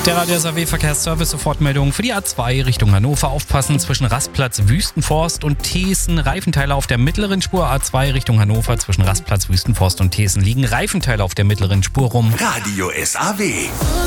Der Radio SAW Verkehrsservice Sofortmeldung für die A2 Richtung Hannover. Aufpassen zwischen Rastplatz Wüstenforst und Thesen. Reifenteile auf der mittleren Spur. A2 Richtung Hannover zwischen Rastplatz Wüstenforst und Thesen liegen Reifenteile auf der mittleren Spur rum. Radio SAW.